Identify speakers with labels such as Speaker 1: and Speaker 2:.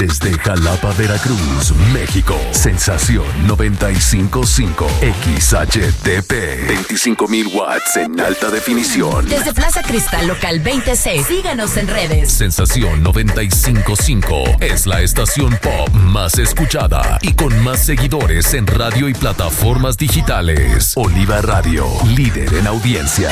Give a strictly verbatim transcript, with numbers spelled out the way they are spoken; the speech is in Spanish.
Speaker 1: Desde Jalapa, Veracruz, México. Sensación noventa y cinco punto cinco X H T P. veinticinco mil watts en alta definición.
Speaker 2: Desde Plaza Cristal Local veintiséis. Síganos en redes.
Speaker 1: Sensación noventa y cinco punto cinco es la estación pop más escuchada y con más seguidores en radio y plataformas digitales. Oliva Radio, líder en audiencia.